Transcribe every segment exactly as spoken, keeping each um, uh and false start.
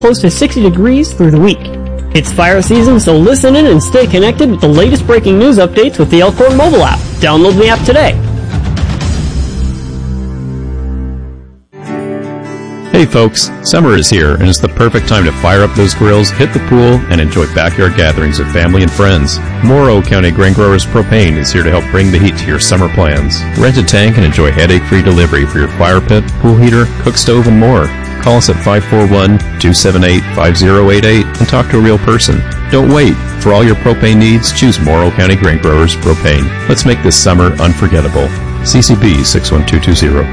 close to sixty degrees through the week. It's fire season, so listen in and stay connected with the latest breaking news updates with the Elkhorn mobile app. Download the app today. Hey folks, summer is here and it's the perfect time to fire up those grills, hit the pool, and enjoy backyard gatherings with family and friends. Morrow County Grain Growers Propane is here to help bring the heat to your summer plans. Rent a tank and enjoy headache-free delivery for your fire pit, pool heater, cook stove, and more. Call us at five four one, two seven eight, five zero eight eight and talk to a real person. Don't wait. For all your propane needs, choose Morrow County Grain Growers Propane. Let's make this summer unforgettable. C C B six one two two zero.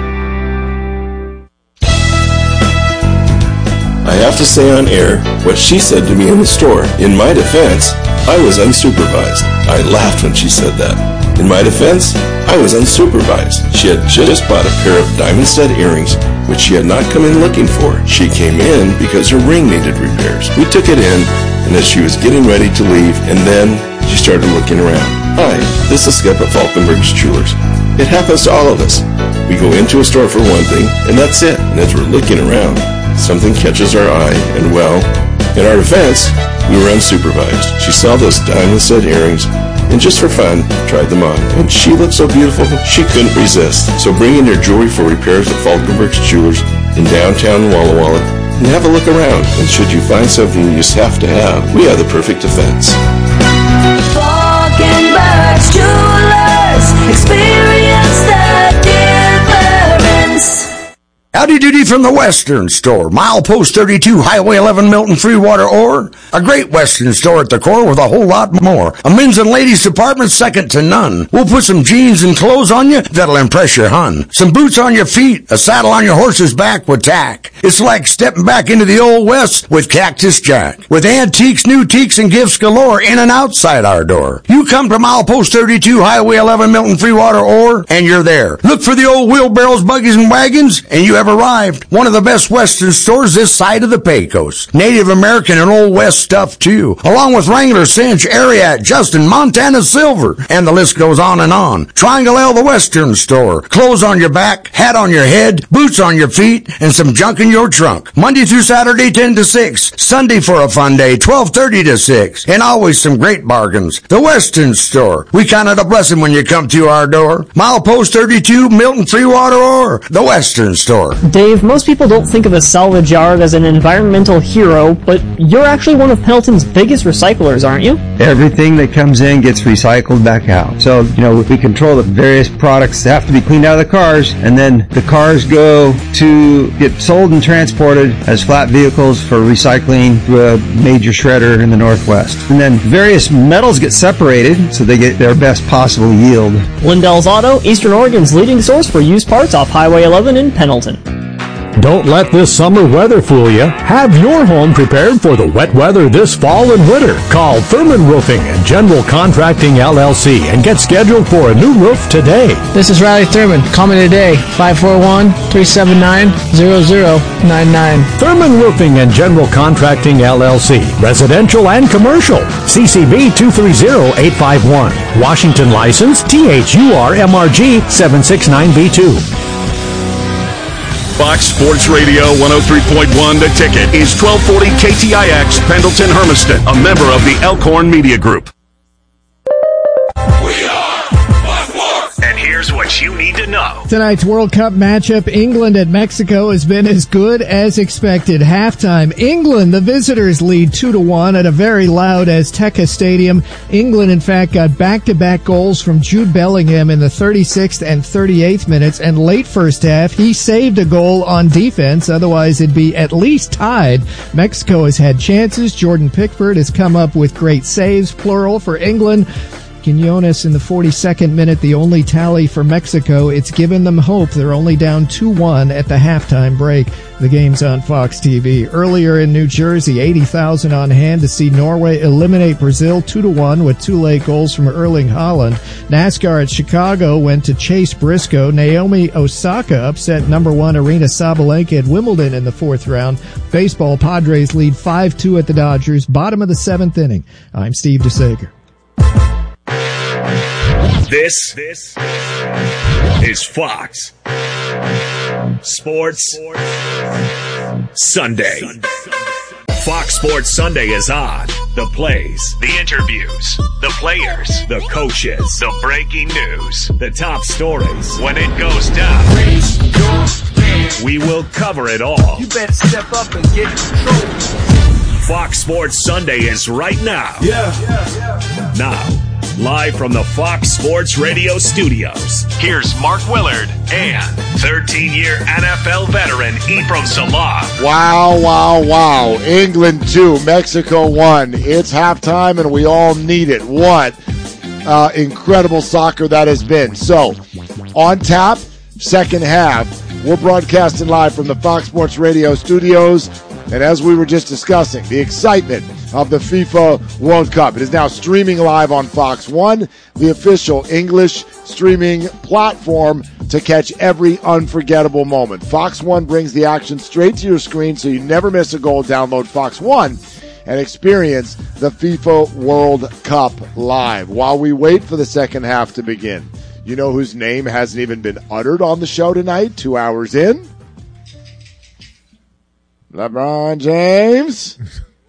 I have to say on air what she said to me in the store. In my defense, I was unsupervised. I laughed when she said that. In my defense, I was unsupervised. She had just bought a pair of diamond stud earrings, which she had not come in looking for. She came in because her ring needed repairs. We took it in, and as she was getting ready to leave, and then she started looking around. Hi, this is Skip at Falkenberg's Jewelers. It happens to all of us. We go into a store for one thing, and that's it. And as we're looking around, something catches our eye, and well, in our defense, we were unsupervised. She saw those diamond stud earrings, and just for fun, tried them on. And she looked so beautiful, she couldn't resist. So bring in your jewelry for repairs at Falkenberg's Jewelers in downtown Walla Walla, and have a look around. And should you find something you just have to have, we have the perfect defense. Falkenberg's Jewelers, experience the difference. Howdy doody from the Western Store. Milepost thirty-two, Highway eleven, Milton, Freewater, Ore. A great Western store at the core with a whole lot more. A men's and ladies department second to none. We'll put some jeans and clothes on you that'll impress your hun. Some boots on your feet, a saddle on your horse's back with tack. It's like stepping back into the old West with Cactus Jack. With antiques, new teaks, and gifts galore in and outside our door. You come to Milepost thirty-two, Highway eleven, Milton, Freewater, Ore, and you're there. Look for the old wheelbarrows, buggies, and wagons, and you have arrived. One of the best Western stores this side of the Pecos. Native American and Old West stuff too, along with Wrangler, Cinch, Ariat, Justin, Montana Silver, and the list goes on and on. Triangle L, the Western Store. Clothes on your back, hat on your head, boots on your feet, and some junk in your trunk. Monday through Saturday, ten to six. Sunday for a fun day, twelve thirty to six. And always some great bargains. The Western Store. We count it a blessing when you come to our door. Milepost thirty-two, Milton, Freewater, or the Western Store. Dave, most people don't think of a salvage yard as an environmental hero, but you're actually one of Pendleton's biggest recyclers, aren't you? Everything that comes in gets recycled back out. So, you know, we control the various products that have to be cleaned out of the cars, and then the cars go to get sold and transported as flat vehicles for recycling through a major shredder in the Northwest. And then various metals get separated so they get their best possible yield. Lindell's Auto, Eastern Oregon's leading source for used parts off Highway eleven in Pendleton. Don't let this summer weather fool you. Have your home prepared for the wet weather this fall and winter. Call Thurman Roofing and General Contracting L L C and get scheduled for a new roof today. This is Riley Thurman. Call me today, five four one, three seven nine, zero zero nine nine. Thurman Roofing and General Contracting L L C. Residential and commercial. C C B two three zero eight five one. Washington license T H U R M R G seven six nine B two. Fox Sports Radio one oh three point one The Ticket is twelve forty K T I X Pendleton Hermiston, a member of the Elkhorn Media Group. We are Black War. And here's what you need to know. Tonight's World Cup matchup, England at Mexico, has been as good as expected. Halftime, England, the visitors, lead two to one at a very loud Azteca Stadium. England, in fact, got back-to-back goals from Jude Bellingham in the thirty-sixth and thirty-eighth minutes, and late first half, he saved a goal on defense. Otherwise, it'd be at least tied. Mexico has had chances. Jordan Pickford has come up with great saves, plural, for England. Quinones in the forty-second minute, the only tally for Mexico. It's given them hope. They're only down two one at the halftime break. The game's on Fox T V. Earlier in New Jersey, eighty thousand on hand to see Norway eliminate Brazil two to one with two late goals from Erling Haaland. NASCAR at Chicago went to Chase Briscoe. Naomi Osaka upset number one Arena Sabalenka at Wimbledon in the fourth round. Baseball, Padres lead five two at the Dodgers. Bottom of the seventh inning. I'm Steve DeSager. This, this is Fox Sports Sunday. Fox Sports Sunday is on. The plays, the interviews, the players, the coaches, the breaking news, the top stories. When it goes down, we will cover it all. You better step up and get control. Fox Sports Sunday is right now. Yeah. yeah, yeah. Now, live from the Fox Sports Radio studios, here's Mark Willard and thirteen-year N F L veteran Ephraim Salah. Wow, wow, wow. England two, Mexico one. It's halftime, and we all need it. What uh, incredible soccer that has been. So, on tap, second half. We're broadcasting live from the Fox Sports Radio studios. And as we were just discussing, the excitement of the FIFA World Cup. It is now streaming live on Fox one, the official English streaming platform to catch every unforgettable moment. Fox one brings the action straight to your screen so you never miss a goal. Download Fox one and experience the FIFA World Cup live. While we wait for the second half to begin, you know whose name hasn't even been uttered on the show tonight, two hours in? LeBron James.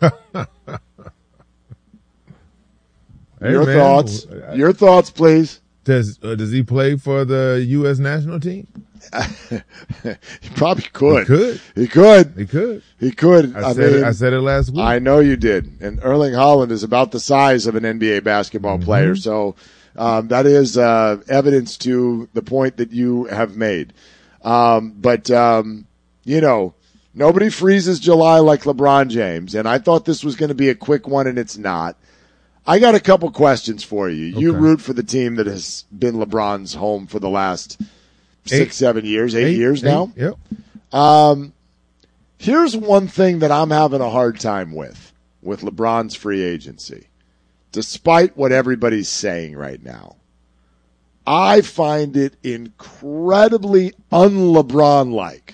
Hey, Your man. thoughts. Your thoughts, please. Does uh, does he play for the U S national team? He probably could. He could. He could. He could. He could. I, I said, mean, it, I said it last week. I know you did. And Erling Haaland is about the size of an N B A basketball Mm-hmm. player. So um, that is uh, evidence to the point that you have made. Um, but, um, you know, nobody freezes July like LeBron James. And I thought this was going to be a quick one, and it's not. I got a couple questions for you. You Okay. root for the team that has been LeBron's home for the last six, Eight. seven years, eight, Eight, years eight, now. Yep. Um, here's one thing that I'm having a hard time with, with LeBron's free agency, despite what everybody's saying right now. I find it incredibly un-LeBron-like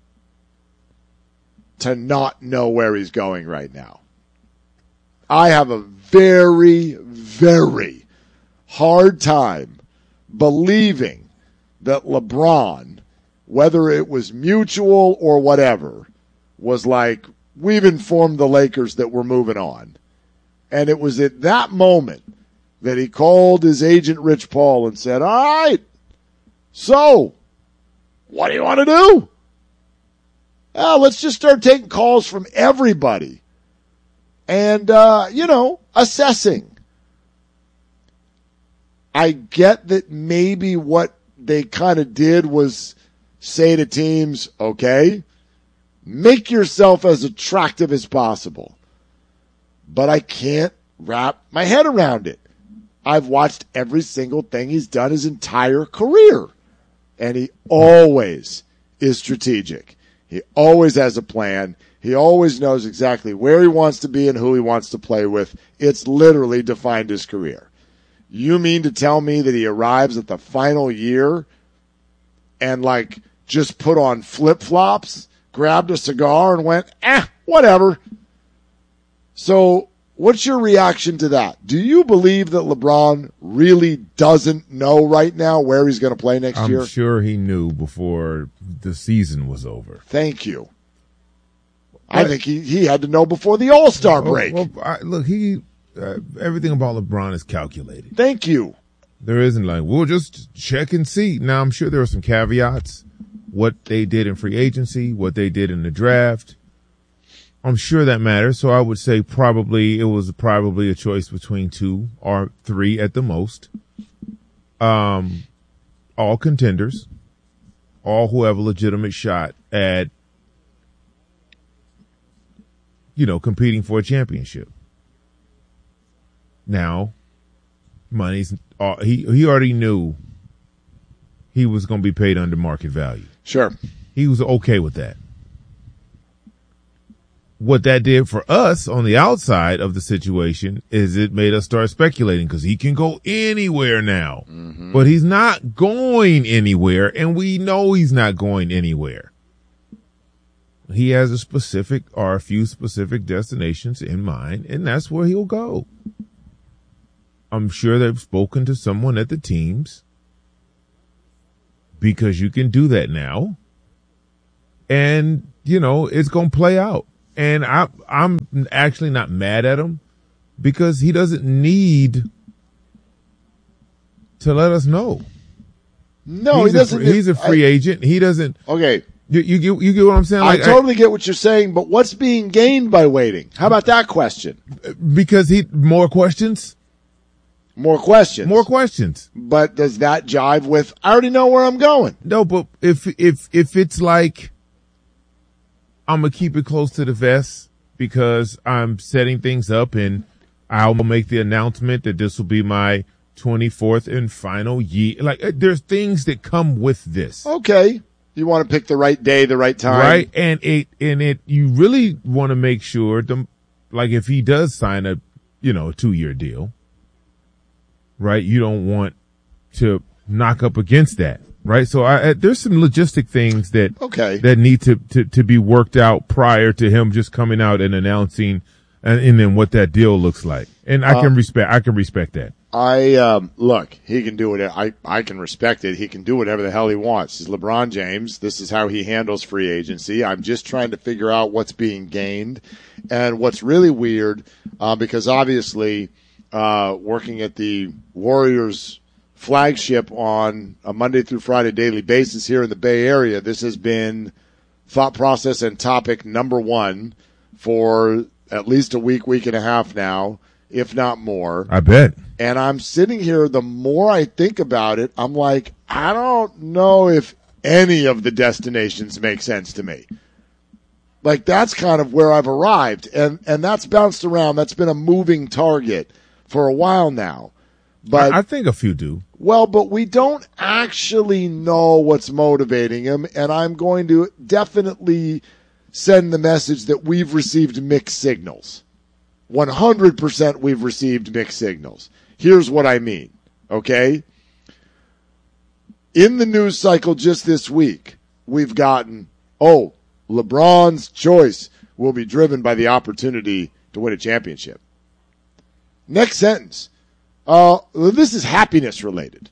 to not know where he's going right now. I have a very, very hard time believing that LeBron, whether it was mutual or whatever, was like, we've informed the Lakers that we're moving on. And it was at that moment that he called his agent Rich Paul and said, all right, so what do you want to do? Uh, let's just start taking calls from everybody. And, uh, you know, assessing. I get that maybe what they kind of did was say to teams, okay, make yourself as attractive as possible. But I can't wrap my head around it. I've watched every single thing he's done his entire career. And he always is strategic. He always has a plan. He always knows exactly where he wants to be and who he wants to play with. It's literally defined his career. You mean to tell me that he arrives at the final year and, like, just put on flip-flops, grabbed a cigar, and went, eh, whatever. So what's your reaction to that? Do you believe that LeBron really doesn't know right now where he's going to play next I'm year? I'm sure he knew before the season was over. Thank you. I think he, he had to know before the All-Star break. Well, well, I, look, he uh, everything about LeBron is calculated. Thank you. There isn't like, we'll just check and see. Now, I'm sure there are some caveats. What they did in free agency, what they did in the draft. I'm sure that matters. So I would say probably it was probably a choice between two or three at the most. Um, all contenders, all who have a legitimate shot at, you know, competing for a championship. Now, money's uh, he he already knew he was going to be paid under market value. Sure, he was okay with that. What that did for us on the outside of the situation is it made us start speculating because he can go anywhere now, mm-hmm. but he's not going anywhere, and we know he's not going anywhere. He has a specific or a few specific destinations in mind, and that's where he'll go. I'm sure they've spoken to someone at the teams because you can do that now. And, you know, it's going to play out. And I, I'm actually not mad at him because he doesn't need to let us know. No, he's he doesn't. A, he's a free I, agent. He doesn't. Okay. You, you get you get what I'm saying? Like, I totally I, get what you're saying, but what's being gained by waiting? How about that question? Because he more questions. More questions. More questions. But does that jive with? I already know where I'm going. No, but if if if it's like, I'm gonna keep it close to the vest because I'm setting things up, and I'll make the announcement that this will be my twenty-fourth and final year. Like, there's things that come with this. Okay. You want to pick the right day, the right time. Right. And it, and it, you really want to make sure the, like if he does sign a, you know, a two year deal, right? You don't want to knock up against that. Right. So I, I, there's some logistic things that, okay. that need to, to, to be worked out prior to him just coming out and announcing and, and then what that deal looks like. And I uh, can respect, I can respect that. I, um, look, he can do it. I, I can respect it. He can do whatever the hell he wants. He's LeBron James. This is how he handles free agency. I'm just trying to figure out what's being gained and what's really weird, uh, because obviously, uh, working at the Warriors flagship on a Monday through Friday daily basis here in the Bay Area, this has been thought process and topic number one for at least a week, week and a half now, if not more. I bet. And I'm sitting here, the more I think about it, I'm like, I don't know if any of the destinations make sense to me. Like, that's kind of where I've arrived. And, and that's bounced around. That's been a moving target for a while now. But I think a few do. Well, but we don't actually know what's motivating him. And I'm going to definitely send the message that we've received mixed signals. one hundred percent we've received mixed signals. Here's what I mean, okay? In the news cycle just this week, we've gotten, oh, LeBron's choice will be driven by the opportunity to win a championship. Next sentence, uh, this is happiness related.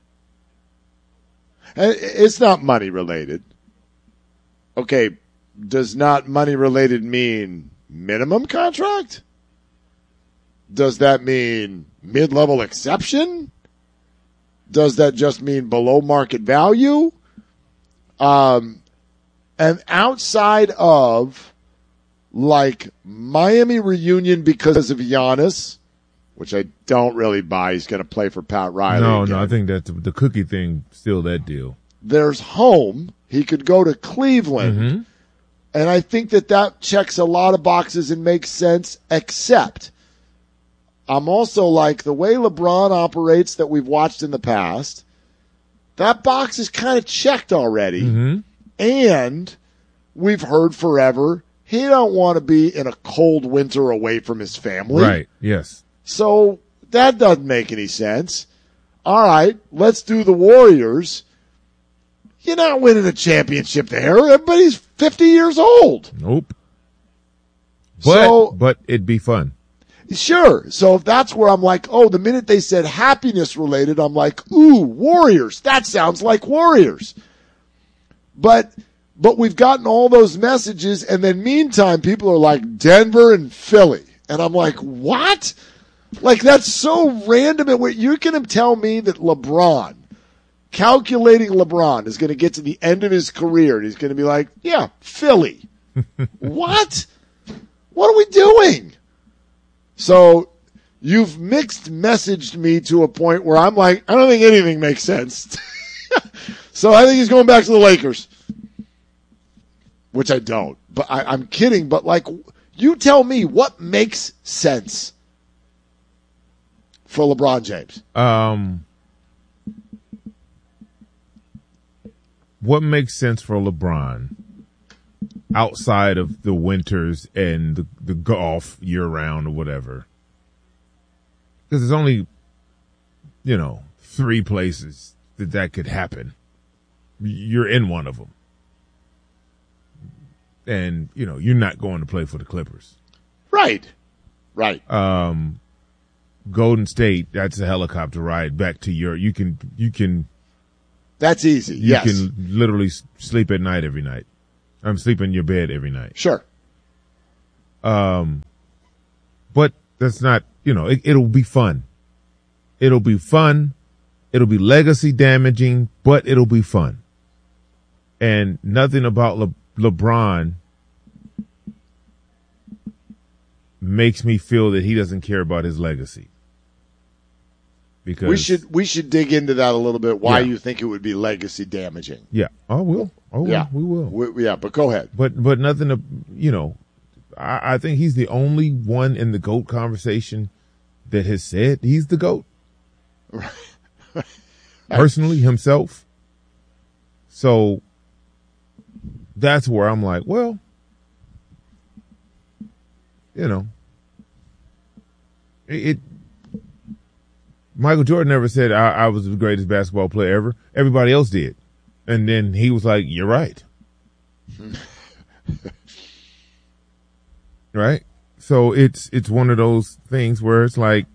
It's not money related. Okay, does not money related mean minimum contract? Does that mean mid-level exception? Does that just mean below market value? Um, and outside of, like, Miami reunion because of Giannis, which I don't really buy. He's going to play for Pat Riley. No, again. no, I think that the cookie thing, still that deal. There's home. He could go to Cleveland. Mm-hmm. And I think that that checks a lot of boxes and makes sense, except I'm also like the way LeBron operates that we've watched in the past, that box is kind of checked already. Mm-hmm. And we've heard forever he don't want to be in a cold winter away from his family. Right, yes. So that doesn't make any sense. All right, let's do the Warriors. You're not winning a championship there. Everybody's fifty years old. Nope. But, so, but it'd be fun. Sure. So that's where I'm like, oh, the minute they said happiness related, I'm like, ooh, Warriors. That sounds like Warriors. But, but we've gotten all those messages, and then meantime, people are like Denver and Philly. And I'm like, what? Like, that's so random. And you're going to tell me that LeBron, calculating LeBron, is going to get to the end of his career, and he's going to be like, yeah, Philly. What? What are we doing? So you've mixed messaged me to a point where I'm like, I don't think anything makes sense. So I think he's going back to the Lakers, which I don't. But I, I'm kidding. But like, you tell me what makes sense for LeBron James. Um, what makes sense for LeBron outside of the winters and the, the golf year round or whatever? Because there's only, you know, three places that that could happen. You're in one of them. And, you know, you're not going to play for the Clippers. Right. Right. Um, Golden State, that's a helicopter ride back to your, you can, you can. That's easy. You yes. can literally sleep at night every night. I'm sleeping in your bed every night. Sure. Um, but that's not, you know, it, it'll be fun. It'll be fun. It'll be legacy damaging, but it'll be fun. And nothing about Le- LeBron makes me feel that he doesn't care about his legacy. Because we should we should dig into that a little bit. Why Yeah. you think it would be legacy damaging? Yeah. Oh, we'll. Oh, Yeah. we will. We, yeah, but go ahead. But but nothing to, you know, I, I think he's the only one in the GOAT conversation that has said he's the GOAT. Personally, himself. So that's where I'm like, well, you know, it, it Michael Jordan never said I, I was the greatest basketball player ever. Everybody else did. And then he was like, you're right. Right? So it's it's one of those things where it's like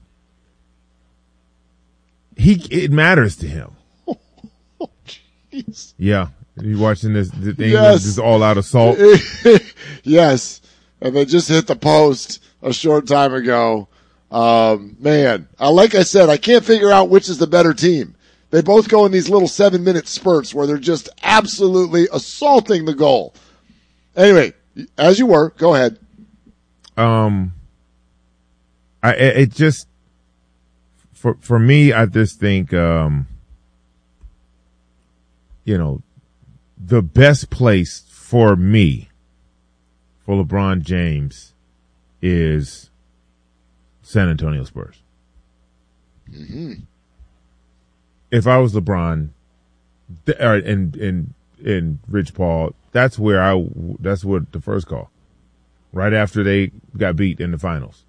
he it matters to him. Oh, jeez. Yeah. You watching this the thing Yes. this all out assault? Yes. And they just hit the post a short time ago. Um, man, uh, like I said, I can't figure out which is the better team. They both go in these little seven minute spurts where they're just absolutely assaulting the goal. Anyway, as you were, go ahead. Um, I it it just for for me, I just think um, you know, the best place for me for LeBron James is San Antonio Spurs. Mm-hmm. If I was LeBron, th- or, and and and Rich Paul, that's where I that's what the first call. Right after they got beat in the finals.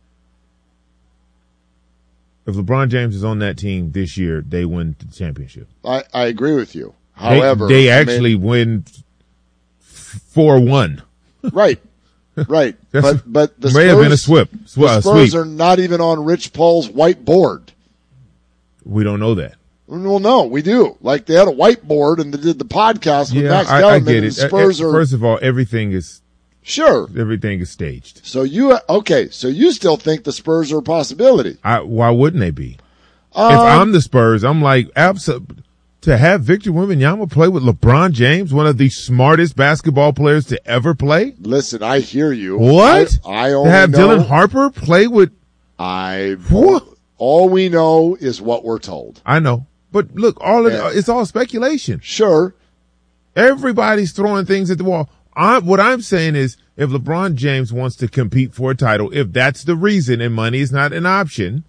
If LeBron James is on that team this year, they win the championship. I, I agree with you. They- However, they, I actually mean, win four one. right, right. That's- but but the may Spurs, have been a swip. Sw- the uh, Spurs sweep. are not even on Rich Paul's whiteboard. We don't know that. Well, no, we do. Like they had a whiteboard and they did the podcast with Yeah, Max I, I Kellerman. get and it. the Spurs Uh, uh, are First of all, everything is sure. Everything is staged. So you okay? So you still think the Spurs are a possibility? I, why wouldn't they be? Um, if I'm the Spurs, I'm like, abso- to have Victor Wembanyama play with LeBron James, one of the smartest basketball players to ever play. Listen, I hear you. What? I, I to only have know, Dylan Harper play with? I. What? All we know is what we're told. I know, but look, all of Yeah. it, it's all speculation. Sure. Everybody's throwing things at the wall. I, what I'm saying is, if LeBron James wants to compete for a title, if that's the reason and money is not an option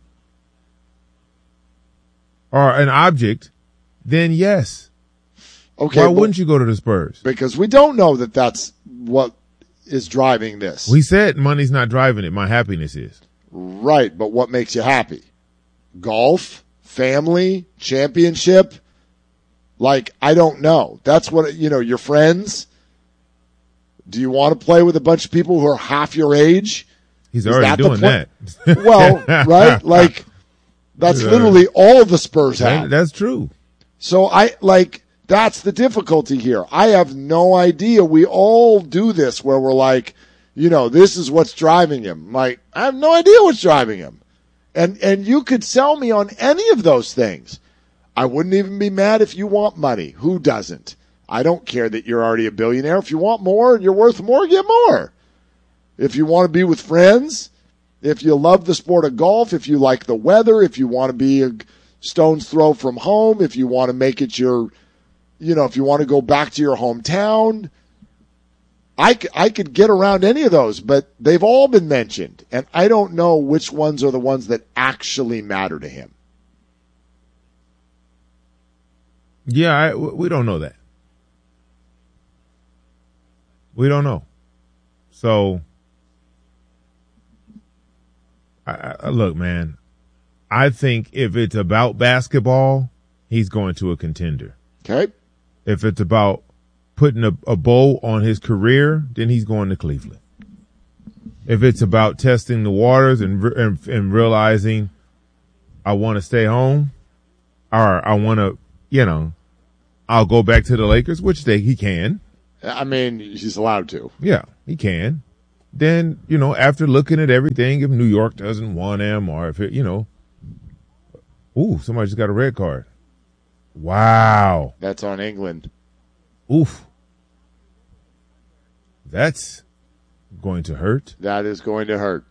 or an object, then yes. Okay. Why but- wouldn't you go to the Spurs? Because we don't know that that's what is driving this. We said money's not driving it. My happiness is. Right, but what makes you happy? Golf, family, championship? Like, I don't know. That's what, you know, your friends. Do you want to play with a bunch of people who are half your age? He's Is already that the doing point? that. Well, right? Like, that's literally all the Spurs have. That- that's true. So I, like, that's the difficulty here. I have no idea. We all do this where we're like, you know, this is what's driving him. Like, I have no idea what's driving him. And, and you could sell me on any of those things. I wouldn't even be mad if you want money. Who doesn't? I don't care that you're already a billionaire. If you want more and you're worth more, get more. If you want to be with friends, if you love the sport of golf, if you like the weather, if you want to be a stone's throw from home, if you want to make it your, you know, if you want to go back to your hometown, I, c- I could get around any of those, but they've all been mentioned, and I don't know which ones are the ones that actually matter to him. Yeah, I, we don't know that. We don't know. So, I, I, look, man, I think if it's about basketball, he's going to a contender. Okay. If it's about putting a, a bow on his career, then he's going to Cleveland. If it's about testing the waters and and, and realizing I want to stay home, or I want to, you know, I'll go back to the Lakers, which they he can. I mean, he's allowed to. Yeah, he can. then, you know, after looking at everything, if New York doesn't want him or if it, you know, ooh, somebody just got a red card. Wow. That's on England. Oof. That's going to hurt. That is going to hurt.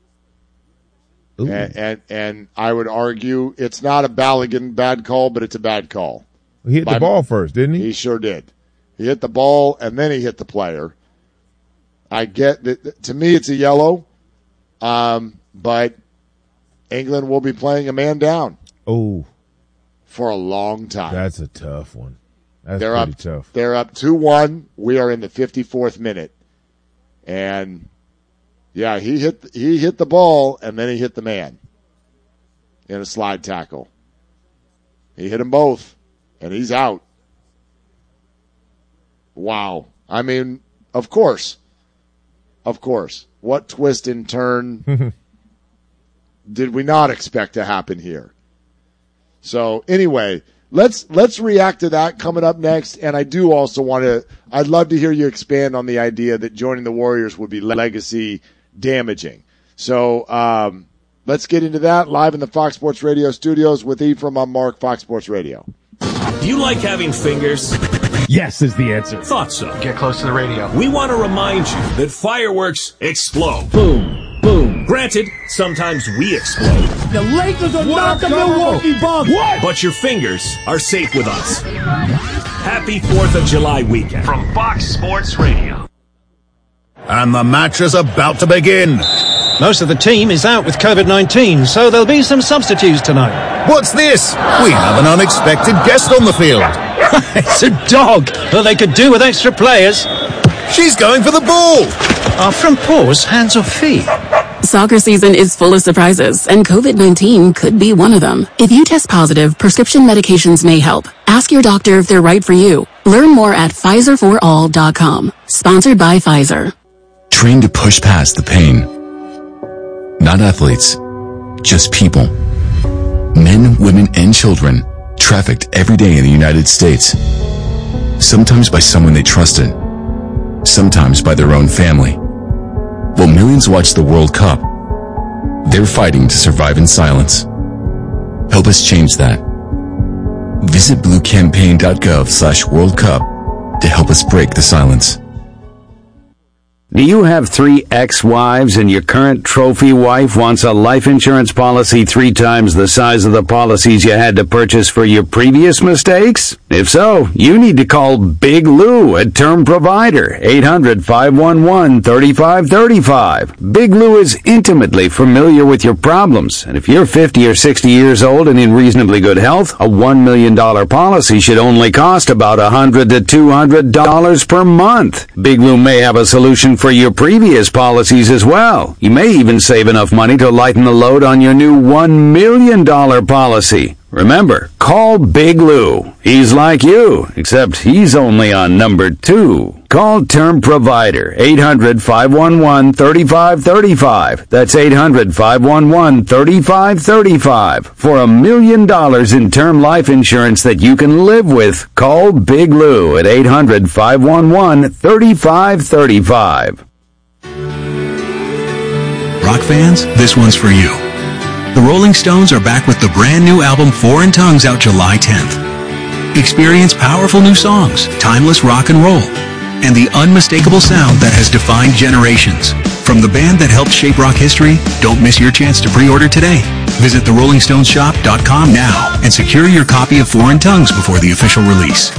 And, and and I would argue it's not a Balogun bad call, but it's a bad call. He hit By, the ball first, didn't he? He sure did. He hit the ball, and then he hit the player. I get that. To me, it's a yellow, um, but England will be playing a man down. Oh, for a long time. That's a tough one. That's they're pretty up, tough. They're up two one. We are in the fifty-fourth minute, and yeah, he hit he hit the ball, and then he hit the man in a slide tackle. He hit them both, and he's out. Wow. I mean, of course. Of course. What twist and turn did we not expect to happen here? So anyway, let's let's react to that coming up next. And I do also want to, I'd love to hear you expand on the idea that joining the Warriors would be legacy damaging. So um, let's get into that live in the Fox Sports Radio studios with Ephraim. I'm Mark, Fox Sports Radio. Do you like having fingers? Yes is the answer. Thought so. Get close to the radio. We want to remind you that fireworks explode. Boom, boom. Granted, sometimes we explode. The Lakers are not the Milwaukee Bucks. What? But your fingers are safe with us. Happy fourth of July weekend. From Fox Sports Radio. And the match is about to begin. Most of the team is out with COVID nineteen, so there'll be some substitutes tonight. What's this? We have an unexpected guest on the field. It's a dog. Well, they could do with extra players. She's going for the ball. Are front paws hands or feet? Soccer season is full of surprises, and COVID nineteen could be one of them. If you test positive, prescription medications may help. Ask your doctor if they're right for you. Learn more at Pfizer for all dot com. Sponsored by Pfizer. Trained to push past the pain. Not athletes, just people. Men, women, and children trafficked every day in the United States. Sometimes by someone they trusted. Sometimes by their own family. While millions watch the World Cup, they're fighting to survive in silence. Help us change that. Visit bluecampaign.gov slash World Cup to help us break the silence. Do you have three ex-wives and your current trophy wife wants a life insurance policy three times the size of the policies you had to purchase for your previous mistakes? If so, you need to call Big Lou at Term Provider, eight hundred, five one one, three five three five. Big Lou is intimately familiar with your problems, and if you're fifty or sixty years old and in reasonably good health, a one million dollars policy should only cost about one hundred to two hundred dollars per month. Big Lou may have a solution for your previous policies as well. You may even save enough money to lighten the load on your new one million dollars policy. Remember, call Big Lou. He's like you, except he's only on number two. Call Term Provider, eight hundred, five one one, three five three five. That's eight hundred, five one one, three five three five. For a million dollars in term life insurance that you can live with, call Big Lou at eight hundred, five one one, three five three five. Rock fans, this one's for you. The Rolling Stones are back with the brand new album Foreign Tongues out July tenth. Experience powerful new songs, timeless rock and roll, and the unmistakable sound that has defined generations. From the band that helped shape rock history, don't miss your chance to pre-order today. Visit the rolling stones shop dot com now and secure your copy of Foreign Tongues before the official release.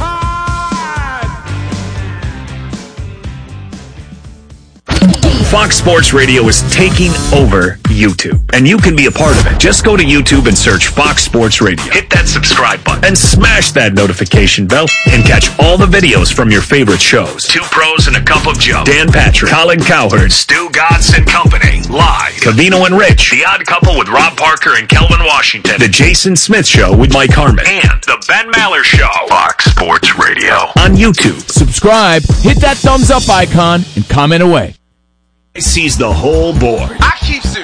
Fox Sports Radio is taking over YouTube, and you can be a part of it. Just go to YouTube and search Fox Sports Radio. Hit that subscribe button and smash that notification bell and catch all the videos from your favorite shows. Two Pros and a Cup of Joe. Dan Patrick, Colin Cowherd, Stu Godson Company, live. Cavino and Rich, The Odd Couple with Rob Parker and Kelvin Washington. The Jason Smith Show with Mike Harmon. And The Ben Maller Show. Fox Sports Radio. On YouTube. Subscribe, hit that thumbs up icon, and comment away. Sees the whole board. I keep it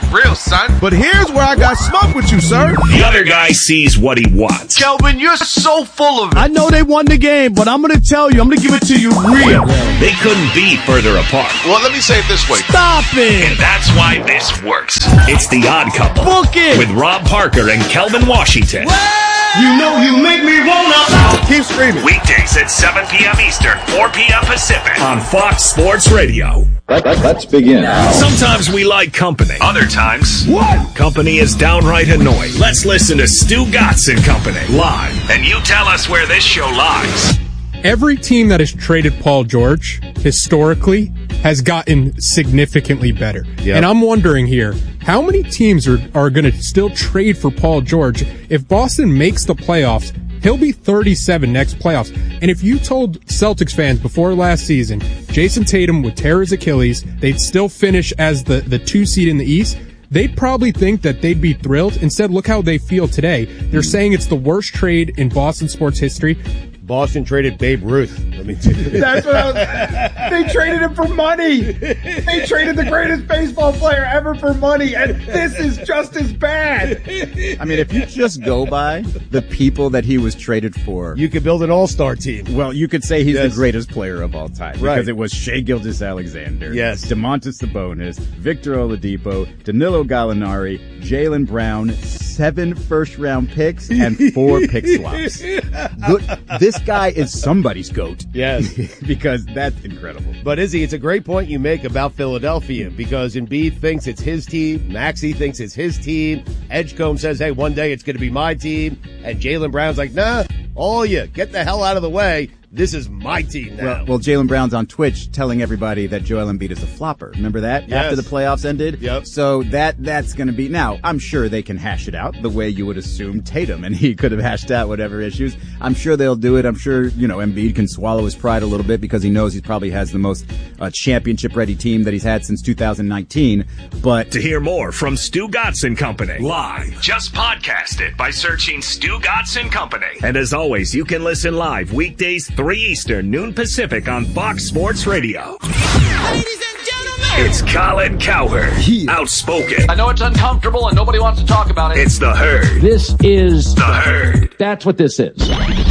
real, son. But here's where I got smoked with you, sir. The other guy sees what he wants. Kelvin, you're so full of it. I know they won the game, but I'm going to tell you, I'm going to give it to you real. They couldn't be further apart. Well, let me say it this way. Stop it. And that's why this works. It's The Odd Couple. Book it. With Rob Parker and Kelvin Washington. You know you make me wanna. Keep screaming. Weekdays at seven p.m. Eastern, four p.m. Pacific on Fox Sports Radio. Let, let, let's begin. Sometimes we like company. Other times, what? Company is downright annoying. Let's listen to Stu Gatz and Company live. And you tell us where this show lies. Every team that has traded Paul George, historically, has gotten significantly better. Yep. And I'm wondering here, how many teams are, are going to still trade for Paul George? If Boston makes the playoffs, he'll be thirty-seven next playoffs. And if you told Celtics fans before last season, Jason Tatum would tear his Achilles, they'd still finish as the, the two seed in the East, they'd probably think that they'd be thrilled. Instead, look how they feel today. They're saying it's the worst trade in Boston sports history. Boston traded Babe Ruth. Let me tell you. That's what I was. They traded him for money. They traded the greatest baseball player ever for money, and this is just as bad. I mean, if you just go by the people that he was traded for, you could build an all-star team. Well, you could say he's yes. the greatest player of all time right. because it was Shai Gilgeous-Alexander, yes, DeMontis Sabonis, Victor Oladipo, Danilo Gallinari, Jaylen Brown, seven first-round picks, and four pick swaps. Good. This guy is somebody's GOAT. Yes. Because that's incredible. But Izzy, it's a great point you make about Philadelphia because Embiid thinks it's his team. Maxey thinks it's his team. Edgecombe says, hey, one day it's going to be my team. And Jaylen Brown's like, nah, all you, get the hell out of the way. This is my team now. Well, well Jaylen Brown's on Twitch telling everybody that Joel Embiid is a flopper. Remember that? Yes. After the playoffs ended? Yep. So that that's going to be... Now, I'm sure they can hash it out the way you would assume Tatum and he could have hashed out whatever issues. I'm sure they'll do it. I'm sure, you know, Embiid can swallow his pride a little bit because he knows he probably has the most uh, championship-ready team that he's had since two thousand nineteen. But to hear more from Stu Gatz and Company live, just podcast it by searching Stu Gatz and Company. And as always, you can listen live weekdays three Eastern, noon Pacific on Fox Sports Radio. Ladies and gentlemen, it's Colin Cowherd, outspoken. I know it's uncomfortable and nobody wants to talk about it. It's the Herd. This is the Herd. That's what this is.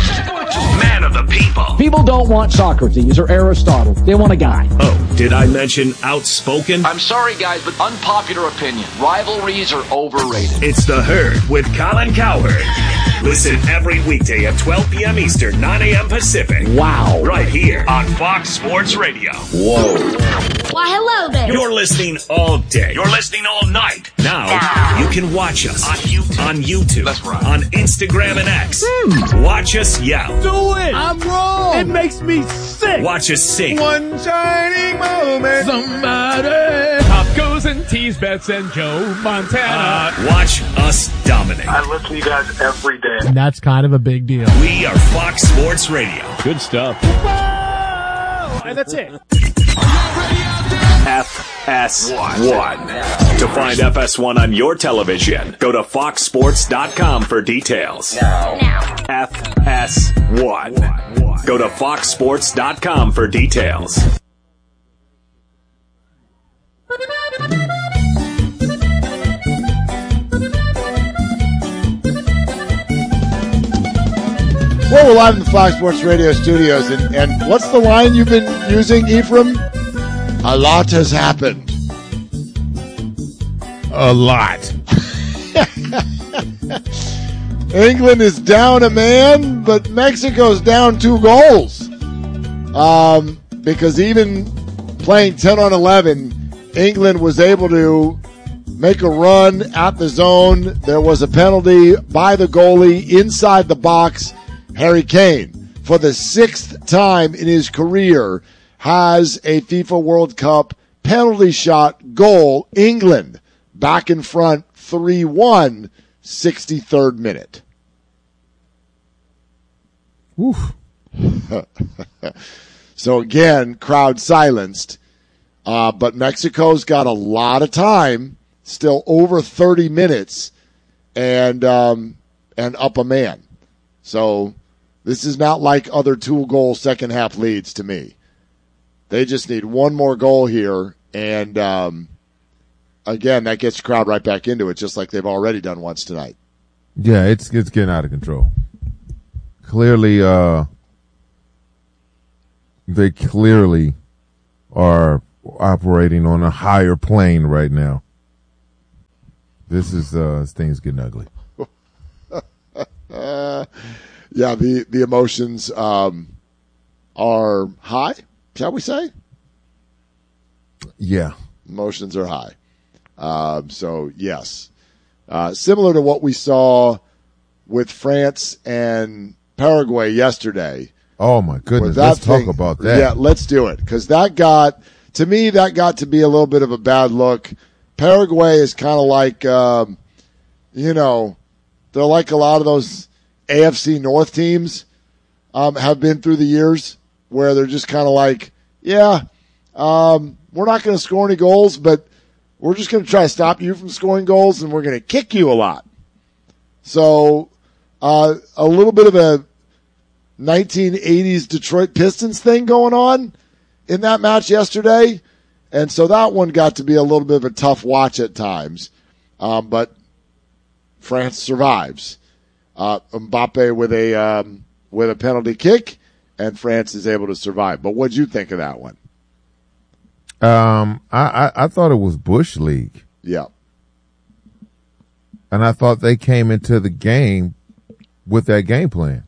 Man of the people. People don't want Socrates or Aristotle. They want a guy. Oh, did I mention outspoken? I'm sorry, guys, but unpopular opinion. Rivalries are overrated. It's the Herd with Colin Cowherd. Listen every weekday at twelve p.m. Eastern, nine a.m. Pacific. Wow. Right here on Fox Sports Radio. Whoa. Why, hello there. You're listening all day. You're listening all night. Now, now. you can watch us on YouTube. On YouTube. That's right. On Instagram and X. Hmm. Watch us yell. Do it. I'm wrong. It makes me sick. Watch us sing. One shining moment. Somebody. Pop goes and tease Bets and Joe Montana. Uh, watch us dominate. I listen to you guys every day. That's kind of a big deal. We are Fox Sports Radio. Good stuff. Whoa! And that's it. F S one. To find F S one on your television, go to fox sports dot com for details. Now. Now. F S one. Go to fox sports dot com for details. Well, we're live in the Fox Sports Radio studios, and, and what's the line you've been using, Ephraim? A lot has happened. A lot. England is down a man, but Mexico's down two goals. Um, because even playing ten on eleven, England was able to make a run at the zone. There was a penalty by the goalie inside the box. Harry Kane, for the sixth time in his career, has a FIFA World Cup penalty shot goal. England back in front three one, sixty-third minute. Oof. So again, crowd silenced. Uh, but Mexico's got a lot of time, still over thirty minutes, and um, and up a man. So this is not like other two-goal second-half leads to me. They just need one more goal here, and um, again, that gets the crowd right back into it, just like they've already done once tonight. Yeah, it's it's getting out of control. Clearly, uh, they clearly are operating on a higher plane right now. This is uh, this thing's getting ugly. uh, yeah, the the emotions um, are high, shall we say? Yeah, emotions are high. Um, so yes, uh, similar to what we saw with France and Paraguay yesterday. Oh my goodness, that let's thing, talk about that. Yeah, let's do it, because that got, to me, that got to be a little bit of a bad look. Paraguay is kind of like, um, you know, they're like a lot of those A F C North teams um, have been through the years, where they're just kind of like, yeah, um, we're not going to score any goals, but we're just going to try to stop you from scoring goals, and we're going to kick you a lot. So uh, a little bit of a nineteen eighties Detroit Pistons thing going on in that match yesterday. And so that one got to be a little bit of a tough watch at times. Um, but France survives. Uh, Mbappe with a, um, with a penalty kick, and France is able to survive. But what'd you think of that one? Um, I, I, I thought it was Bush League. Yeah. And I thought they came into the game with that game plan.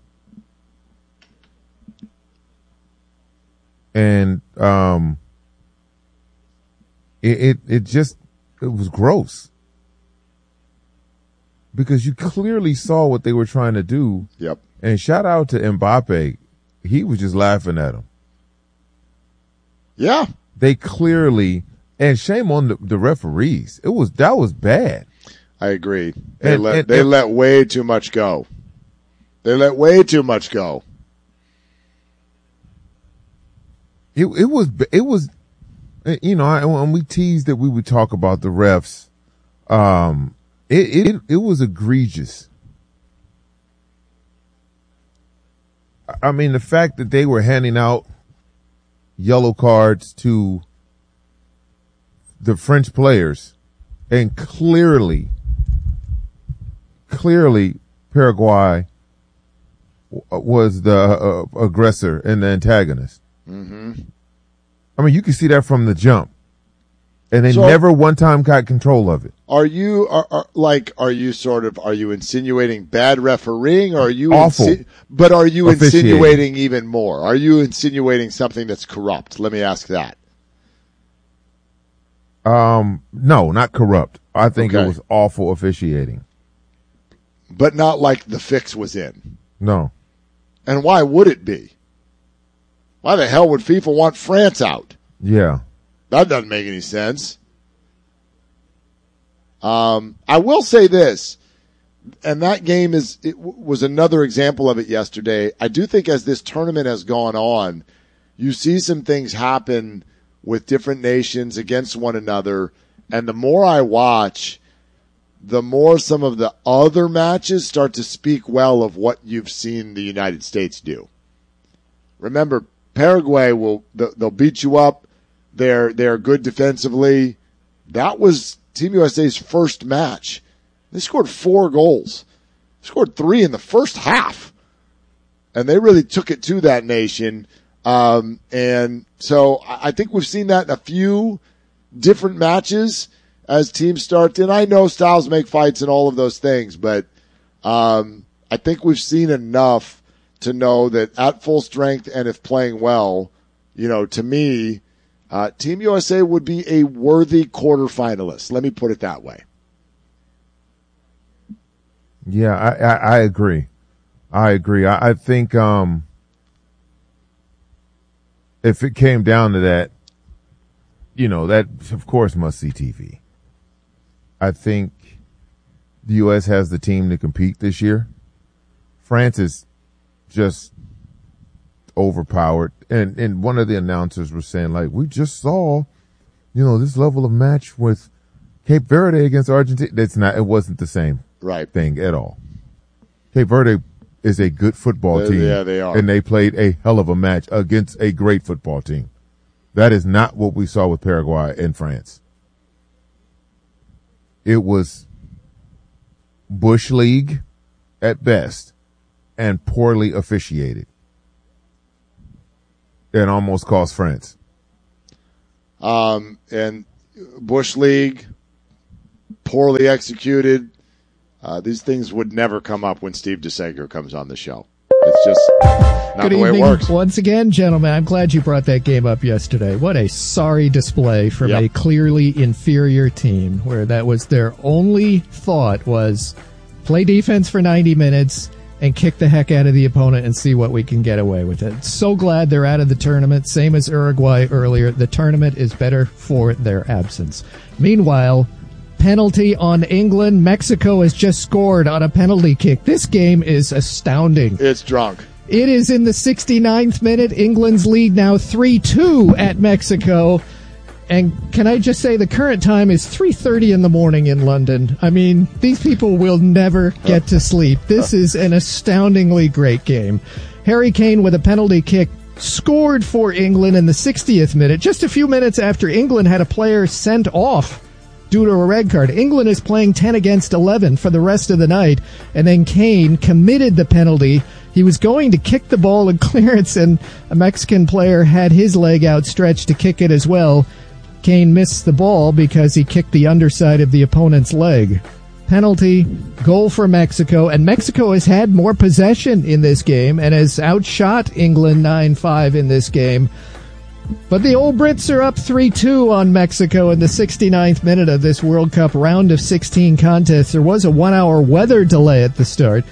And, um, it, it, it just, it was gross. Because you clearly saw what they were trying to do. Yep. And shout out to Mbappe. He was just laughing at him. Yeah. They clearly, and shame on the, the referees. It was, that was bad. I agree. They and, let, and, they and, let way too much go. They let way too much go. It, it was, it was, you know, I, when we teased that we would talk about the refs, um, it, it, it was egregious. I mean, the fact that they were handing out yellow cards to the French players, and clearly, clearly Paraguay was the uh, aggressor and the antagonist. Mm-hmm. I mean, you can see that from the jump, and they so, never one time got control of it. Are you are, are like are you sort of are you insinuating bad refereeing, or are you awful? Insi- but are you insinuating even more? Are you insinuating something that's corrupt? Let me ask that. Um, no, not corrupt. I think okay. it was awful officiating, but not like the fix was in. No. And why would it be? Why the hell would FIFA want France out? Yeah. That doesn't make any sense. Um, I will say this, and that game is it w- was another example of it yesterday. I do think as this tournament has gone on, you see some things happen with different nations against one another, and the more I watch, the more some of the other matches start to speak well of what you've seen the United States do. Remember, Paraguay will they'll beat you up. They're they're good defensively. That was Team U S A's first match. They scored four goals. They scored three in the first half, and they really took it to that nation. Um, and so I think we've seen that in a few different matches as teams start. And I know styles make fights and all of those things, but um, I think we've seen enough to know that at full strength and if playing well, you know, to me, uh, Team U S A would be a worthy quarterfinalist. Let me put it that way. Yeah, I, I, I agree. I agree. I, I think um, if it came down to that, you know, that, of course, must-see T V. I think the U S has the team to compete this year. France is just overpowered. And, and one of the announcers was saying, like, we just saw, you know, this level of match with Cape Verde against Argentina. That's not, it wasn't the same right thing at all. Cape Verde is a good football they, team. Yeah, they are. And they played a hell of a match against a great football team. That is not what we saw with Paraguay and France. It was Bush League at best and poorly officiated. And almost cost France. Um, and Bush League, poorly executed. Uh, these things would never come up when Steve DeSager comes on the show. It's just not Good the way evening it works. once again, gentlemen. I'm glad you brought that game up yesterday. What a sorry display from Yep. a clearly inferior team, where that was their only thought was play defense for ninety minutes and kick the heck out of the opponent and see what we can get away with it. So glad they're out of the tournament. Same as Uruguay earlier. The tournament is better for their absence. Meanwhile, penalty on England. Mexico has just scored on a penalty kick. This game is astounding. It's drunk. It is in the sixty-ninth minute. England's lead now three two at Mexico. And can I just say the current time is three thirty in the morning in London. I mean, these people will never get to sleep. This is an astoundingly great game. Harry Kane with a penalty kick scored for England in the sixtieth minute, just a few minutes after England had a player sent off due to a red card. England is playing ten against eleven for the rest of the night, and then Kane committed the penalty. He was going to kick the ball in clearance, and a Mexican player had his leg outstretched to kick it as well. Kane missed the ball because he kicked the underside of the opponent's leg. Penalty, goal for Mexico, and Mexico has had more possession in this game and has outshot England nine five in this game. But the old Brits are up three two on Mexico in the sixty-ninth minute of this World Cup round of sixteen contest. There was a one-hour weather delay at the start.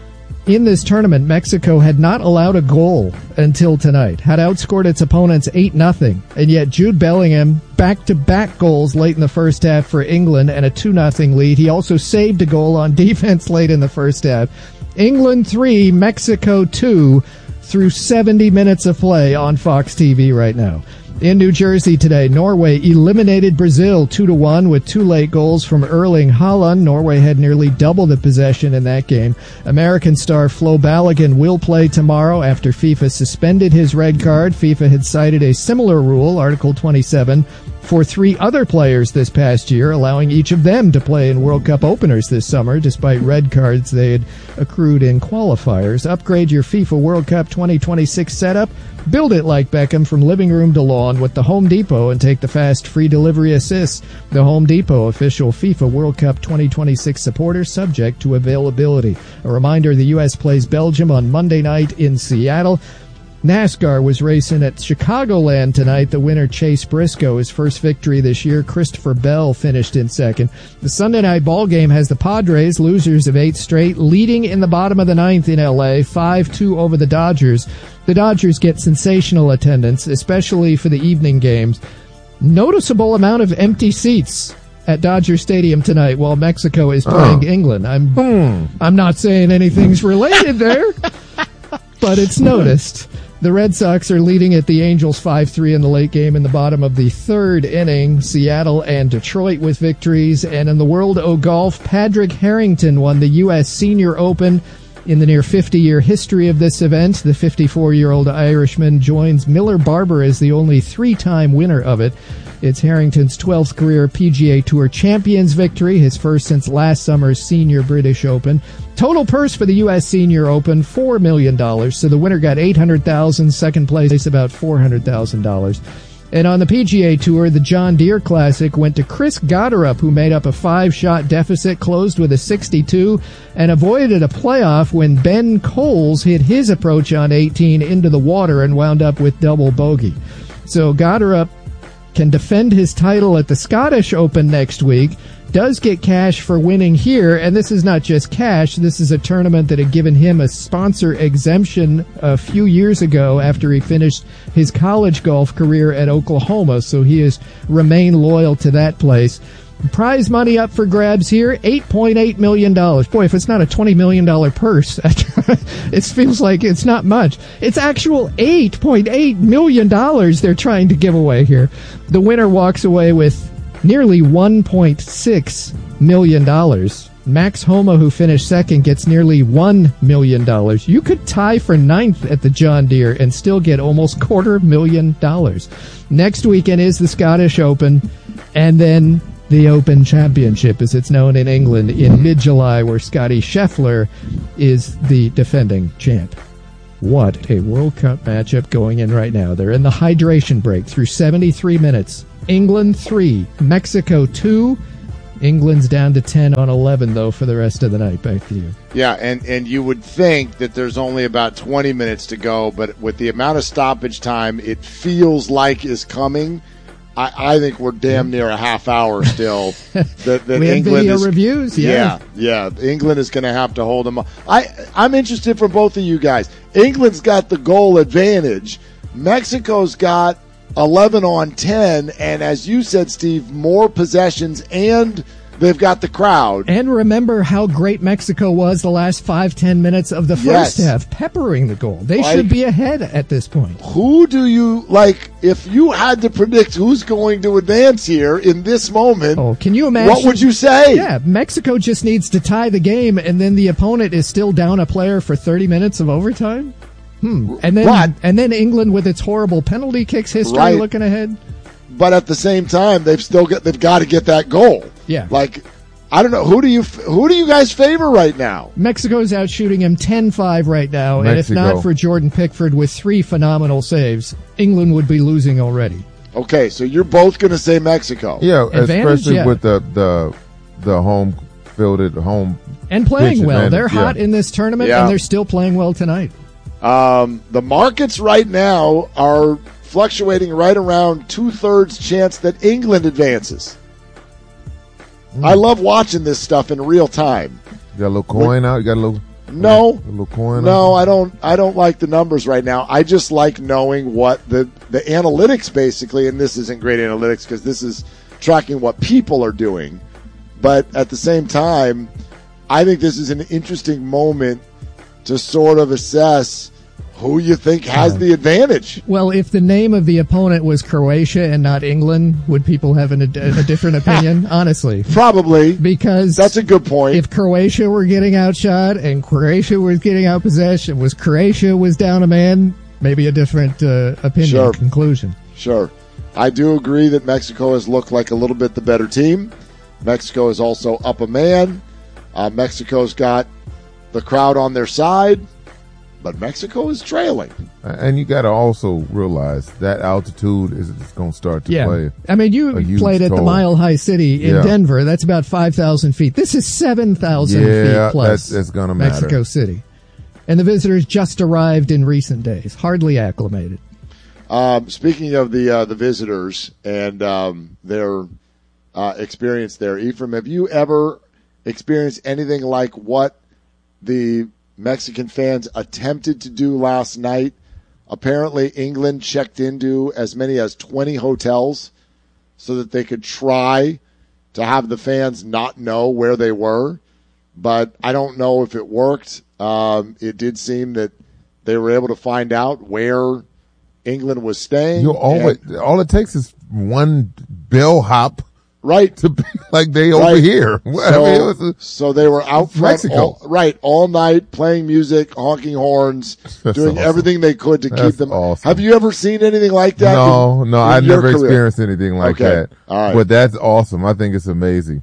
In this tournament, Mexico had not allowed a goal until tonight, had outscored its opponents eight nothing, and yet Jude Bellingham, back-to-back goals late in the first half for England and a two nothing lead. He also saved a goal on defense late in the first half. England three, Mexico two, through seventy minutes of play on Fox T V right now. In New Jersey today, Norway eliminated Brazil two to one with two late goals from Erling Haaland. Norway had nearly double the possession in that game. American star Flo Balogun will play tomorrow after FIFA suspended his red card. FIFA had cited a similar rule, Article twenty-seven, for three other players this past year, allowing each of them to play in World Cup openers this summer, despite red cards they had accrued in qualifiers. Upgrade your FIFA World Cup twenty twenty-six setup. Build it like Beckham from living room to lawn with the Home Depot and take the fast free delivery assists. The Home Depot, official FIFA World Cup twenty twenty-six supporter, subject to availability. A reminder, the U S plays Belgium on Monday night in Seattle. NASCAR was racing at Chicagoland tonight. The winner, Chase Briscoe, his first victory this year. Christopher Bell finished in second. The Sunday night ball game has the Padres, losers of eight straight, leading in the bottom of the ninth in L A, five two over the Dodgers. The Dodgers get sensational attendance, especially for the evening games. Noticeable amount of empty seats at Dodger Stadium tonight while Mexico is playing oh. England. I'm, hmm. I'm not saying anything's related there, but it's noticed. The Red Sox are leading at the Angels five three in the late game in the bottom of the third inning. Seattle and Detroit with victories. And in the World O Golf, Padraig Harrington won the U S Senior Open. In the near fifty-year history of this event, the fifty-four-year-old Irishman joins Miller Barber as the only three-time winner of it. It's Harrington's twelfth career P G A Tour Champions victory, his first since last summer's Senior British Open. Total purse for the U S Senior Open, four million dollars. So the winner got eight hundred thousand dollars, second place about four hundred thousand dollars. And on the P G A Tour, the John Deere Classic went to Chris Gotterup, who made up a five-shot deficit, closed with a sixty-two, and avoided a playoff when Ben Coles hit his approach on eighteen into the water and wound up with double bogey. So Gotterup can defend his title at the Scottish Open next week, does get cash for winning here, and this is not just cash, this is a tournament that had given him a sponsor exemption a few years ago after he finished his college golf career at Oklahoma, so he has remained loyal to that place. Prize money up for grabs here, eight point eight million dollars. Boy, if it's not a twenty million dollars purse, it feels like it's not much. It's actual eight point eight million dollars they're trying to give away here. The winner walks away with nearly one point six million dollars. Max Homa, who finished second, gets nearly one million dollars. You could tie for ninth at the John Deere and still get almost quarter million dollars. Next weekend is the Scottish Open, and then the Open Championship, as it's known in England, in mid-July, where Scotty Scheffler is the defending champ. What a World Cup matchup going in right now. They're in the hydration break through seventy-three minutes. England three, Mexico two. England's down to ten on eleven, though, for the rest of the night. Back to you. Yeah, and, and you would think that there's only about twenty minutes to go, but with the amount of stoppage time it feels like is coming, I, I think we're damn near a half hour still. that, that we have England video is, reviews, yeah. Yeah, yeah. England is going to have to hold them up. I, I'm interested from both of you guys. England's got the goal advantage. Mexico's got eleven on ten, and as you said, Steve, more possessions, and they've got the crowd. And remember how great Mexico was the last five, ten minutes of the first Yes. half, peppering the goal. They Like- should be ahead at this point. Who do you, like, if you had to predict who's going to advance here in this moment, Oh, can you imagine? what would you say? Yeah, Mexico just needs to tie the game, and then the opponent is still down a player for thirty minutes of overtime? Hmm. And then, But- and then England with its horrible penalty kicks history Right. looking ahead. But at the same time, they've still got, they've got to get that goal. Yeah. Like, I don't know, who do you, who do you guys favor right now? Mexico's out shooting him ten five right now, and if Mexico. not for Jordan Pickford with three phenomenal saves, England would be losing already. Okay, so you're both going to say Mexico. Yeah, Advantage, especially yeah. with the the the home fielded home And playing pitch well. advantage, They're hot yeah. in this tournament, Yeah. and they're still playing well tonight. Um, the markets right now are fluctuating right around two-thirds chance that England advances. I love watching this stuff in real time. You got a little coin out. You got a little No, a little coin. no, out? I don't. I don't like the numbers right now. I just like knowing what the the analytics basically. And this isn't great analytics because this is tracking what people are doing. But at the same time, I think this is an interesting moment to sort of assess who you think has the advantage. Well, if the name of the opponent was Croatia and not England, would people have an, a, a different opinion? Honestly. Probably. Because that's a good point. If Croatia were getting outshot and Croatia was getting out possession, was Croatia was down a man, maybe a different uh, opinion, Sure. conclusion. Sure. I do agree that Mexico has looked like a little bit the better team. Mexico is also up a man. Uh, Mexico's got the crowd on their side, but Mexico is trailing. And you got to also realize that altitude is going to start to Yeah. play. I mean, a you huge played at the toll. Mile High City in Yeah. Denver. That's about five thousand feet. This is seven thousand Yeah, feet plus. that's- that's gonna matter. Mexico City. And the visitors just arrived in recent days, hardly acclimated. Um, speaking of the uh, the visitors and um, their uh, experience there, Ephraim, have you ever experienced anything like what the Mexican fans attempted to do last night? Apparently, England checked into as many as twenty hotels so that they could try to have the fans not know where they were. But I don't know if it worked. Um, it did seem that they were able to find out where England was staying. You always and- all it takes is one bellhop, right? To be like they over Right. here. I So, mean, it was a- so they were out front, Mexico. all, right, all night playing music, honking horns, That's doing awesome. everything they could to keep That's them. awesome. Have you ever seen anything like that? no, in- no, in I your never career? experienced anything like Okay. that. All right. But that's awesome. I think it's amazing.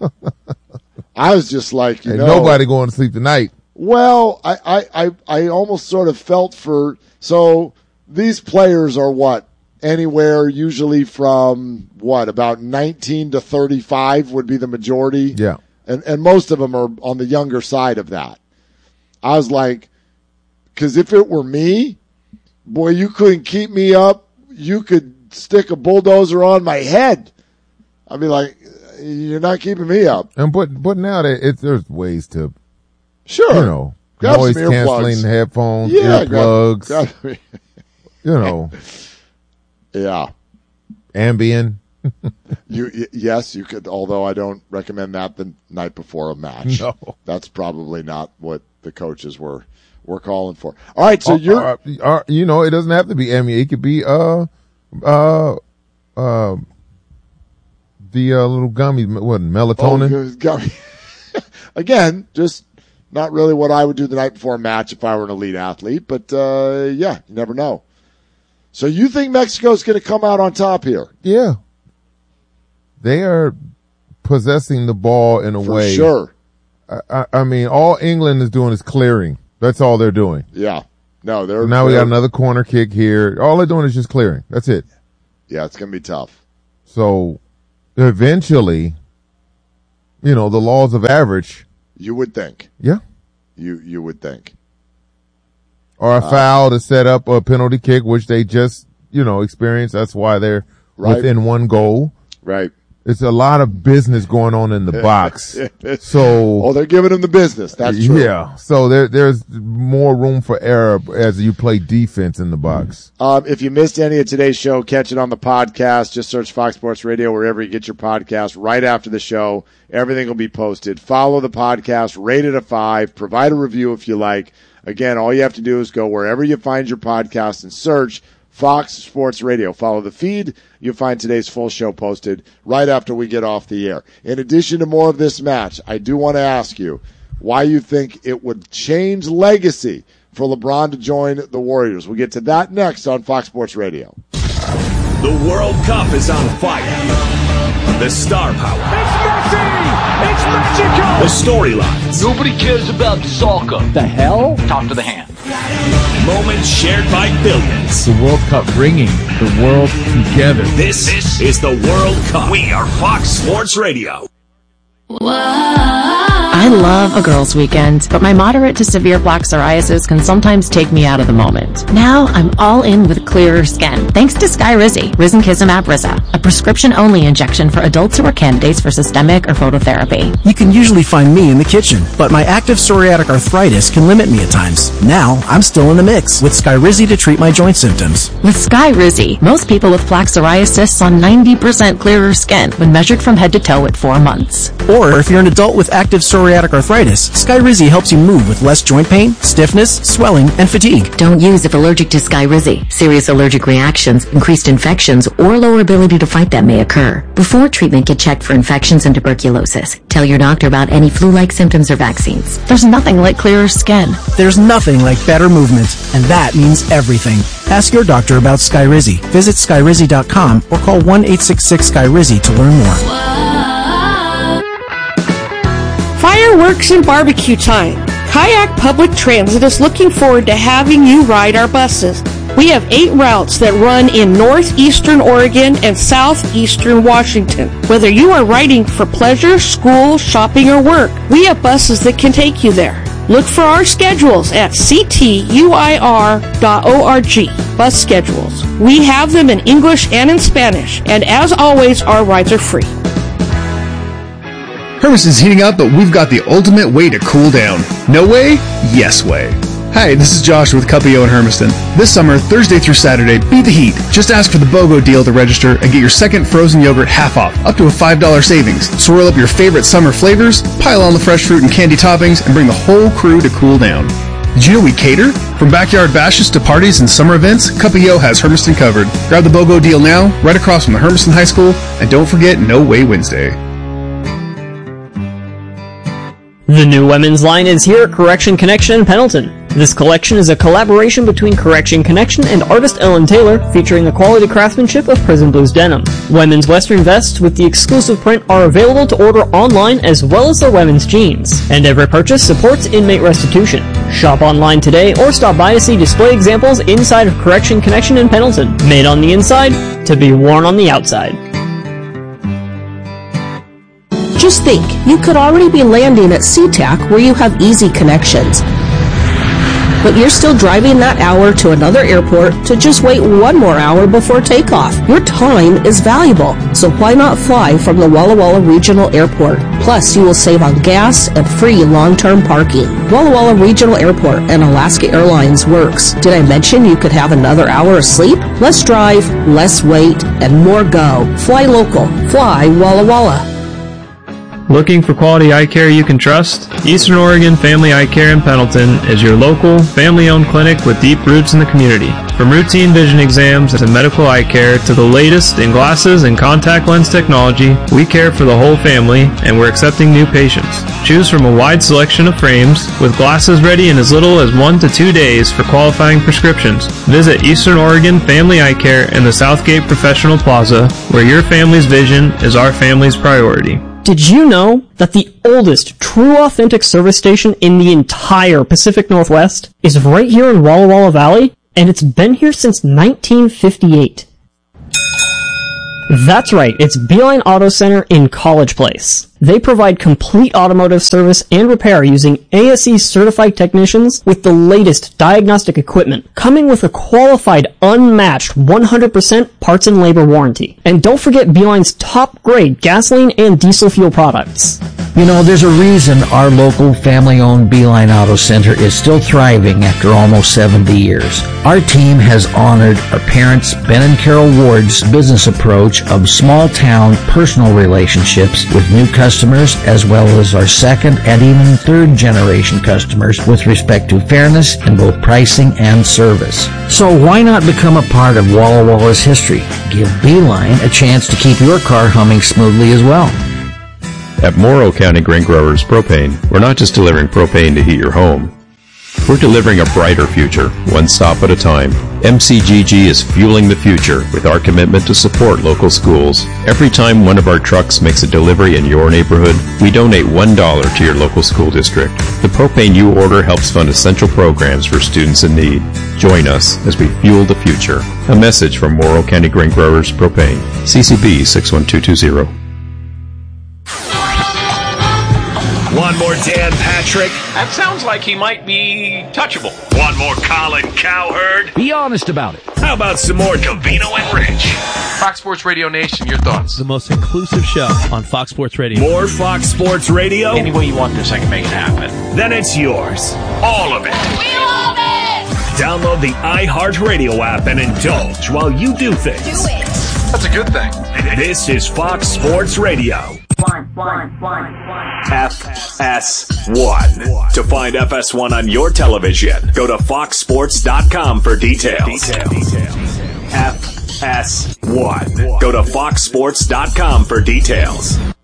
I was just like, you Ain't know, nobody going to sleep tonight. Well, I, I, I, I almost sort of felt for so these players are what anywhere usually from what about nineteen to thirty-five would be the majority. Yeah. And and most of them are on the younger side of that. I was like, because if it were me, boy, you couldn't keep me up. You could stick a bulldozer on my head. I'd be like, you're not keeping me up. And but but now that it's there's ways to Sure. you know Grab noise some earplugs. canceling headphones, Yeah, grab- earplugs, grab- you know, Yeah. Ambien. You y- yes, you could. Although I don't recommend that the night before a match. No. That's probably not what the coaches were were calling for. All right, so Uh, you're uh, uh, you know, it doesn't have to be Ambien. It could be uh uh uh the uh, little gummy what melatonin. Oh, got me. Again, just not really what I would do the night before a match if I were an elite athlete. But uh, yeah, you never know. So you think Mexico's going to come out on top here? Yeah. They are possessing the ball in a For way. sure. I, I, I mean, all England is doing is clearing. That's all they're doing. Yeah. No, they're now we they're, got another corner kick here. All they're doing is just clearing. That's it. Yeah, it's going to be tough. So eventually, you know, the laws of average. You would think. Yeah. You you would think. Or a Uh, foul to set up a penalty kick, which they just, you know, experienced. That's why they're Right. within one goal. Right. It's a lot of business going on in the box. So, oh, they're giving them the business. That's true. Yeah. So there, there's more room for error as you play defense in the box. Um, if you missed any of today's show, catch it on the podcast. Just search Fox Sports Radio wherever you get your podcast. Right after the show, everything will be posted. Follow the podcast, rate it a five, provide a review if you like. Again, all you have to do is go wherever you find your podcast and search Fox Sports Radio. Follow the feed. You'll find today's full show posted right after we get off the air. In addition to more of this match, I do want to ask you why you think it would change legacy for LeBron to join the Warriors. We'll get to that next on Fox Sports Radio. The World Cup is on fire. The star power. It's Messi! It's magical! The storylines. Nobody cares about soccer. The hell? Talk to the hand. Moments shared by billions. The World Cup bringing the world together. This, this is the World Cup. We are Fox Sports Radio. I love a girls' weekend, but my moderate to severe plaque psoriasis can sometimes take me out of the moment. Now I'm all in with clearer skin, thanks to Skyrizi, Risankizumab Risa, a prescription-only injection for adults who are candidates for systemic or phototherapy. You can usually find me in the kitchen, but my active psoriatic arthritis can limit me at times. Now I'm still in the mix with Skyrizi to treat my joint symptoms. With Skyrizi, most people with plaque psoriasis saw ninety percent clearer skin when measured from head to toe at four months. Or if you're an adult with active psoriatic arthritis, Skyrizi helps you move with less joint pain, stiffness, swelling, and fatigue. Don't use if allergic to Skyrizi. Serious allergic reactions, increased infections, or lower ability to fight them may occur. Before treatment, get checked for infections and tuberculosis. Tell your doctor about any flu-like symptoms or vaccines. There's nothing like clearer skin. There's nothing like better movement, and that means everything. Ask your doctor about Skyrizi. Visit Skyrizi dot com or call one eight six six Skyrizi to learn more. Fireworks and barbecue time. Kayak Public Transit is looking forward to having you ride our buses. We have eight routes that run in northeastern Oregon and southeastern Washington. Whether you are riding for pleasure, school, shopping, or work, we have buses that can take you there. Look for our schedules at c t u i r dot org. Bus schedules. We have them in English and in Spanish, and as always, our rides are free. Hermiston's heating up, but we've got the ultimate way to cool down. No way? Yes way. Hi, this is Josh with Cuppio in Hermiston. This summer, Thursday through Saturday, beat the heat. Just ask for the BOGO deal to register and get your second frozen yogurt half off, up to a five dollars savings. Swirl up your favorite summer flavors, pile on the fresh fruit and candy toppings, and bring the whole crew to cool down. Did you know we cater? From backyard bashes to parties and summer events, Cuppio has Hermiston covered. Grab the BOGO deal now, right across from the Hermiston High School, and don't forget No Way Wednesday. The new women's line is here at Correction Connection in Pendleton. This collection is a collaboration between Correction Connection and artist Ellen Taylor, featuring the quality craftsmanship of Prison Blues denim. Women's western vests with the exclusive print are available to order online, as well as their women's jeans. And every purchase supports inmate restitution. Shop online today or stop by to see display examples inside of Correction Connection in Pendleton. Made on the inside, to be worn on the outside. Just think, you could already be landing at SeaTac where you have easy connections. But you're still driving that hour to another airport to just wait one more hour before takeoff. Your time is valuable, so why not fly from the Walla Walla Regional Airport? Plus, you will save on gas and free long-term parking. Walla Walla Regional Airport and Alaska Airlines works. Did I mention you could have another hour of sleep? Less drive, less wait, and more go. Fly local. Fly Walla Walla. Looking for quality eye care you can trust? Eastern Oregon Family Eye Care in Pendleton is your local, family-owned clinic with deep roots in the community. From routine vision exams to medical eye care to the latest in glasses and contact lens technology, we care for the whole family, and we're accepting new patients. Choose from a wide selection of frames, with glasses ready in as little as one to two days for qualifying prescriptions. Visit Eastern Oregon Family Eye Care in the Southgate Professional Plaza, where your family's vision is our family's priority. Did you know that the oldest true authentic service station in the entire Pacific Northwest is right here in Walla Walla Valley? And it's been here since nineteen fifty-eight. That's right, it's Beeline Auto Center in College Place. They provide complete automotive service and repair using A S E certified technicians with the latest diagnostic equipment, coming with a qualified, unmatched one hundred percent parts and labor warranty. And don't forget Beeline's top-grade gasoline and diesel fuel products. You know, there's a reason our local family-owned Beeline Auto Center is still thriving after almost seventy years. Our team has honored our parents, Ben and Carol Ward's business approach of small-town personal relationships with new customers, as well as our second and even third-generation customers with respect to fairness in both pricing and service. So why not become a part of Walla Walla's history? Give Beeline a chance to keep your car humming smoothly as well. At Morrow County Grain Growers Propane, we're not just delivering propane to heat your home. We're delivering a brighter future, one stop at a time. M C G G is fueling the future with our commitment to support local schools. Every time one of our trucks makes a delivery in your neighborhood, we donate one dollar to your local school district. The propane you order helps fund essential programs for students in need. Join us as we fuel the future. A message from Morrow County Grain Growers Propane. C C B six one two two zero. One more Dan Patrick. That sounds like he might be touchable. One more Colin Cowherd. Be honest about it. How about some more Covino and Rich? Fox Sports Radio Nation, your thoughts? The most inclusive show on Fox Sports Radio. More Fox Sports Radio? Any way you want this, I can make it happen. Then it's yours. All of it. We love it! Download the iHeartRadio app and indulge while you do things. Do it. That's a good thing. This is Fox Sports Radio. One, one, one, one. F S one. To find F S one on your television, go to fox sports dot com for details. F S one. Go to fox sports dot com for details.